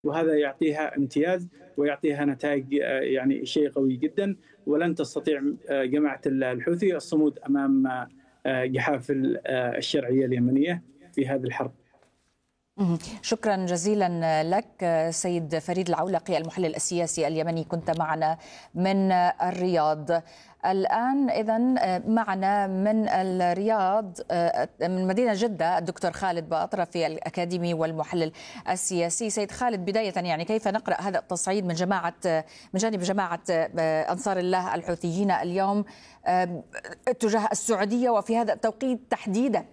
وهذا يعطيها امتياز ويعطيها نتائج يعني شيء قوي جدا. ولن تستطيع جماعة الحوثي الصمود أمام جحافل الشرعية اليمنية في هذه الحرب. شكرا جزيلا لك سيد فريد العولقي المحلل السياسي اليمني، كنت معنا من الرياض. الآن إذن معنا من الرياض من مدينة جدة الدكتور خالد بأطرفي الأكاديمي والمحلل السياسي. سيد خالد، بداية يعني كيف نقرأ هذا التصعيد من جانب جماعة أنصار الله الحوثيين اليوم تجاه السعودية وفي هذا التوقيت تحديدا؟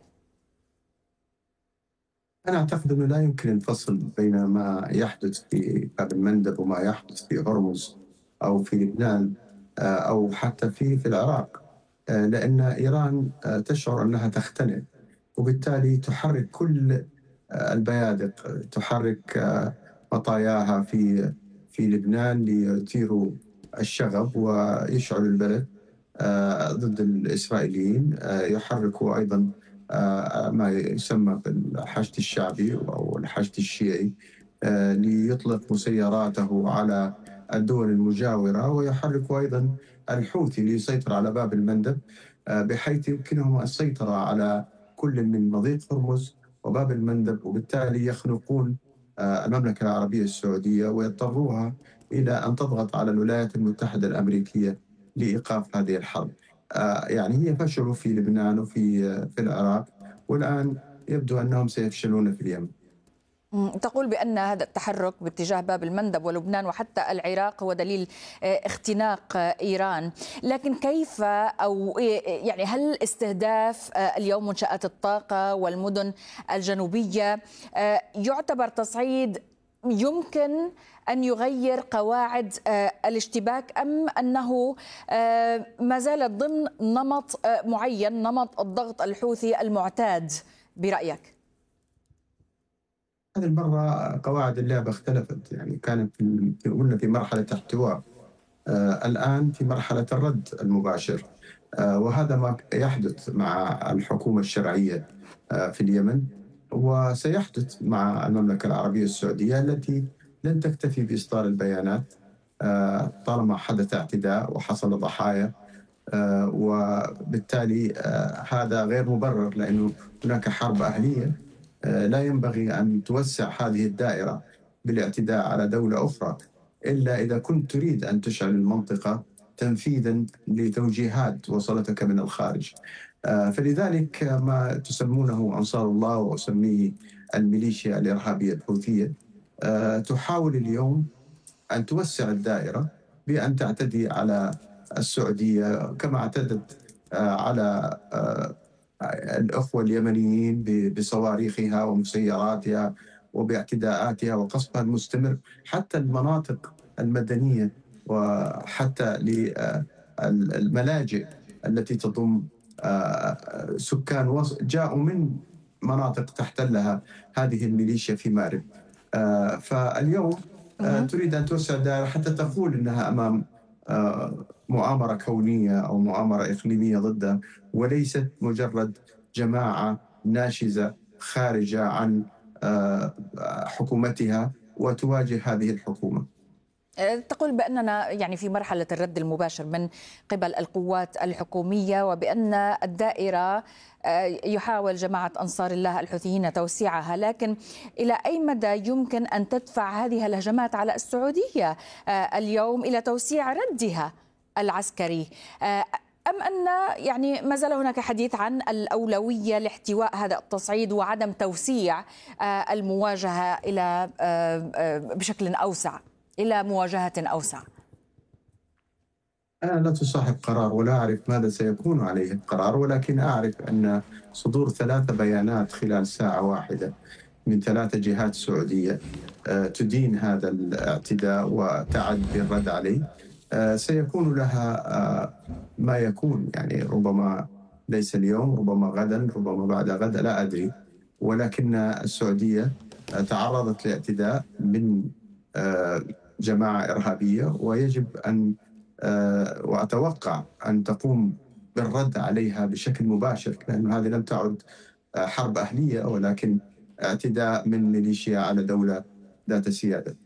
أنا أعتقد أنه لا يمكن الفصل بين ما يحدث في باب المندب وما يحدث في هرمز أو في لبنان أو حتى في العراق، لأن إيران تشعر أنها تختنق، وبالتالي تحرك كل البيادق، تحرك مطاياها في لبنان ليثيروا الشغب ويشعلوا البلد ضد الإسرائيليين. يحركوا أيضا ما يسمى بالحشد الشعبي أو الحشد الشيعي ليطلق مسيراته على الدول المجاورة، ويحرك أيضا الحوثي ليسيطر على باب المندب، بحيث يمكنهم السيطرة على كل من مضيق هرمز وباب المندب، وبالتالي يخنقون المملكة العربية السعودية ويضطروها إلى أن تضغط على الولايات المتحدة الأمريكية لإيقاف هذه الحرب. يعني هي فشلوا في لبنان وفي العراق، والآن يبدو أنهم سيفشلون في اليمن. تقول بأن هذا التحرك باتجاه باب المندب ولبنان وحتى العراق هو دليل اختناق إيران، لكن كيف أو يعني هل استهداف اليوم منشآت الطاقة والمدن الجنوبية يعتبر تصعيد يمكن أن يغير قواعد الاشتباك، أم أنه ما زالت ضمن نمط معين، نمط الضغط الحوثي المعتاد برأيك؟ هذه المرة قواعد اللعبة اختلفت، يعني كانت قلنا في مرحلة احتواء، الآن في مرحلة الرد المباشر، وهذا ما يحدث مع الحكومة الشرعية في اليمن، وسيحدث مع المملكة العربية السعودية التي لن تكتفي بإصدار البيانات طالما حدث اعتداء وحصل ضحايا، وبالتالي هذا غير مبرر، لأنه هناك حرب أهلية. لا ينبغي أن توسع هذه الدائرة بالاعتداء على دولة أخرى إلا إذا كنت تريد أن تشعل المنطقة تنفيذا لتوجيهات وصلتك من الخارج. فلذلك ما تسمونه أنصار الله وأسميه الميليشيا الإرهابية الحوثية تحاول اليوم أن توسع الدائرة بأن تعتدي على السعودية كما اعتدت على الأخوة اليمنيين بصواريخها ومسيراتها وباعتداءاتها وقصفها المستمر حتى المناطق المدنية وحتى للملاجئ التي تضم سكان جاءوا من مناطق تحتلها هذه الميليشيا في مأرب. فاليوم تريد أن توسع الدائرة حتى تقول أنها أمام مؤامرة كونية أو مؤامرة إقليمية ضدها، وليست مجرد جماعة ناشزة خارجة عن حكومتها وتواجه هذه الحكومة. تقول بأننا يعني في مرحلة الرد المباشر من قبل القوات الحكومية، وبأن الدائرة يحاول جماعة أنصار الله الحوثيين توسيعها، لكن إلى أي مدى يمكن أن تدفع هذه الهجمات على السعودية اليوم إلى توسيع ردها العسكري، أم أن يعني ما زال هناك حديث عن الأولوية لاحتواء هذا التصعيد وعدم توسيع المواجهة إلى بشكل أوسع، إلى مواجهة أوسع؟ أنا لا تصاحب قرار ولا أعرف ماذا سيكون عليه القرار، ولكن أعرف أن صدور 3 بيانات خلال ساعة واحدة من 3 جهات سعودية تدين هذا الاعتداء وتعد بالرد عليه سيكون لها ما يكون، يعني ربما ليس اليوم، ربما غدا، ربما بعد غد، لا أدري، ولكن السعودية تعرضت لاعتداء من جماعة إرهابية، ويجب أن وأتوقع أن تقوم بالرد عليها بشكل مباشر، لأن هذه لم تعد حرب أهلية ولكن اعتداء من ميليشيا على دولة ذات سيادة.